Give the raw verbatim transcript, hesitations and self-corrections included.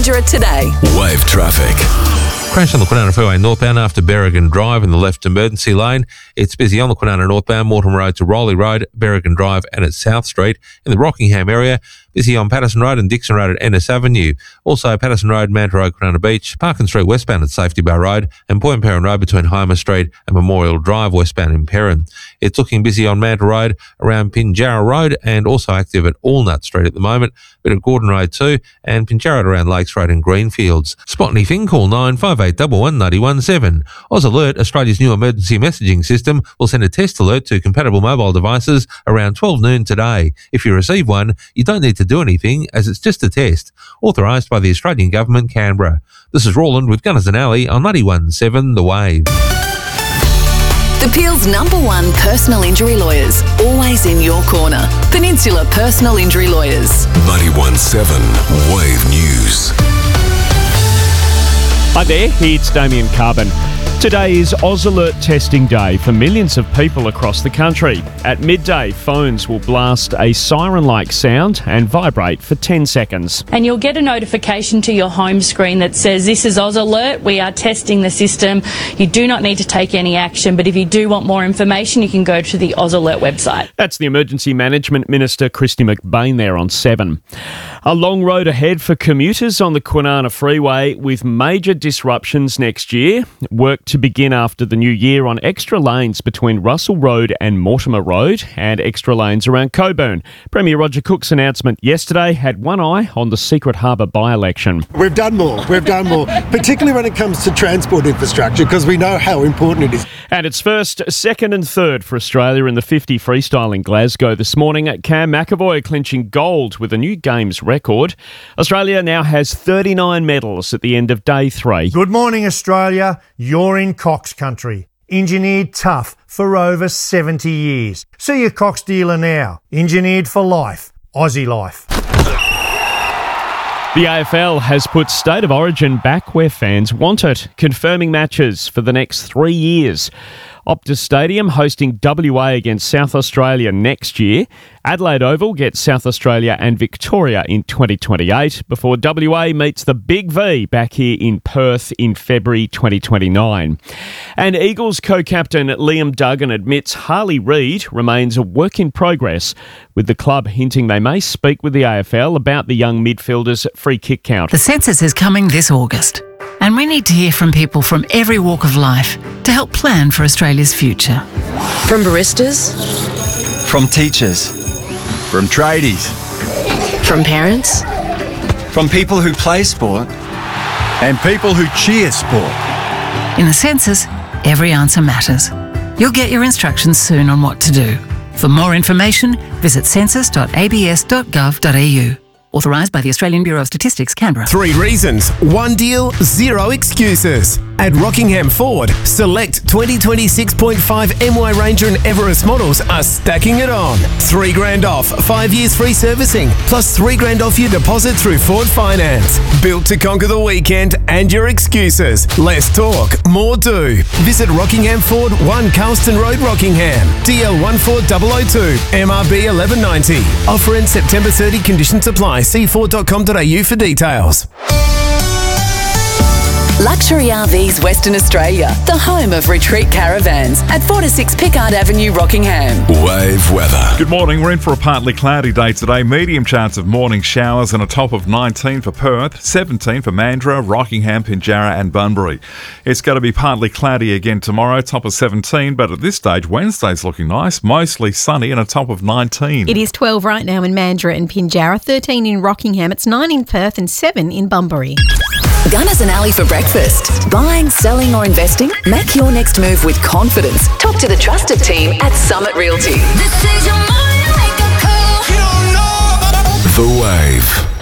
Mandurah today. Wave traffic. Crash on the Kwinana Freeway northbound after Berrigan Drive in the left emergency lane. It's busy on the Kwinana northbound, Mortimer Road to Rowley Road, Berrigan Drive and at South Street. In the Rockingham area, busy on Patterson Road and Dixon Road at Ennis Avenue. Also Patterson Road, Manta Road, Kwinana Beach, Parkin Street westbound at Safety Bar Road and Point Perrin Road between Homer Street and Memorial Drive westbound in Perrin. It's looking busy on Manta Road around Pinjarra Road and also active at Allnut Street at the moment, but at Gordon Road too and Pinjarra around Lakes Road and Greenfields. Spot anything, call nine five eight one one nine one seven. Oz Alert, Australia's new emergency messaging system, will send a test alert to compatible mobile devices around twelve noon today. If you receive one, you don't need to do anything as it's just a test. Authorised by the Australian Government, Canberra. This is Roland with Gunners and Alley on ninety-one point seven The Wave. The Peel's number one personal injury lawyers, always in your corner. Peninsula Personal Injury Lawyers. ninety-one point seven Wave News. Hi there, it's Damien Carbon. Today is Oz Alert testing day for millions of people across the country. At midday, phones will blast a siren-like sound and vibrate for ten seconds. And you'll get a notification to your home screen that says, this is Oz Alert, we are testing the system. You do not need to take any action, but if you do want more information, you can go to the Oz Alert website. That's the Emergency Management Minister, Christy McBain, there on seven. A long road ahead for commuters on the Kwinana Freeway with major disruptions next year. Work to begin after the new year on extra lanes between Russell Road and Mortimer Road and extra lanes around Coburn. Premier Roger Cook's announcement yesterday had one eye on the Secret Harbour by-election. We've done more, we've done more, particularly when it comes to transport infrastructure, because we know how important it is. And it's first, second and third for Australia in the fifty freestyle in Glasgow this morning. Cam McAvoy clinching gold with a new Games record. Australia now has thirty-nine medals at the end of day three. Good morning, Australia. You're in Cox country. Engineered tough for over seventy years. See your Cox dealer now. Engineered for life. Aussie life. The A F L has put State of Origin back where fans want it, confirming matches for the next three years. Optus Stadium hosting W A against South Australia next year. Adelaide Oval gets South Australia and Victoria in twenty twenty-eight before W A meets the Big V back here in Perth in February twenty twenty-nine. And Eagles co-captain Liam Duggan admits Harley Reid remains a work in progress, with the club hinting they may speak with the A F L about the young midfielder's free kick count. The census is coming this August, and we need to hear from people from every walk of life to help plan for Australia's future. From baristas, from teachers, from tradies, from parents, from people who play sport, and people who cheer sport. In the census, every answer matters. You'll get your instructions soon on what to do. For more information, visit census dot a b s dot gov dot a u. Authorised by the Australian Bureau of Statistics, Canberra. Three reasons, one deal, zero excuses. At Rockingham Ford, select twenty twenty-six point five M Y Ranger and Everest models are stacking it on. Three grand off, five years free servicing, plus three grand off your deposit through Ford Finance. Built to conquer the weekend and your excuses. Less talk, more do. Visit Rockingham Ford, one Carlston Road, Rockingham. D L one four zero zero two, M R B eleven ninety. Offer in September thirtieth, conditions apply. See ford dot com dot a u for details. Luxury R Vs Western Australia, the home of retreat caravans at four to six Pickard Avenue, Rockingham. Wave weather. Good morning. We're in for a partly cloudy day today. Medium chance of morning showers and a top of nineteen for Perth, seventeen for Mandurah, Rockingham, Pinjarra and Bunbury. It's going to be partly cloudy again tomorrow, top of seventeen, but at this stage, Wednesday's looking nice, mostly sunny and a top of nineteen. It is twelve right now in Mandurah and Pinjarra, thirteen in Rockingham, it's nine in Perth and seven in Bunbury. Gunners and Alley for breakfast. Buying, selling or investing? Make your next move with confidence. Talk to the trusted team at Summit Realty. The Wave.